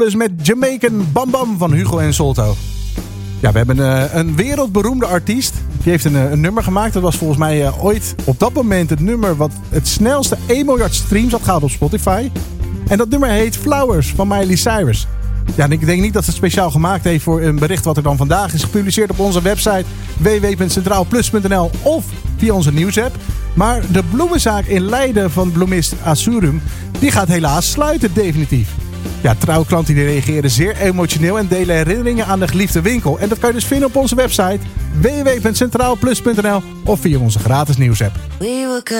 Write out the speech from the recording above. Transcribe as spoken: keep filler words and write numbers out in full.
Dus met Jamaican Bam Bam van Hugo en Solto. Ja, we hebben uh, een wereldberoemde artiest. Die heeft een, een nummer gemaakt. Dat was volgens mij uh, ooit op dat moment het nummer wat het snelste één miljard streams had gehaald op Spotify. En dat nummer heet Flowers van Miley Cyrus. Ja, en ik denk niet dat ze het speciaal gemaakt heeft voor een bericht wat er dan vandaag is gepubliceerd op onze website w w w punt centraal plus punt n l of via onze nieuwsapp. Maar de bloemenzaak in Leiden van bloemist Asurum, die gaat helaas sluiten definitief. Ja, trouwe klanten die reageren zeer emotioneel en delen herinneringen aan de geliefde winkel. En dat kan je dus vinden op onze website w w w punt centraal plus punt n l of via onze gratis nieuwsapp.